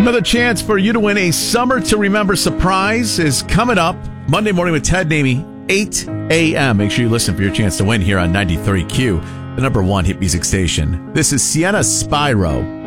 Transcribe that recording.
Another chance for you to win a Summer to Remember surprise is coming up Monday morning with Ted and Amy, 8 a.m. Make sure you listen for your chance to win here on 93Q, the number one hit music station. This is Sienna Spyro.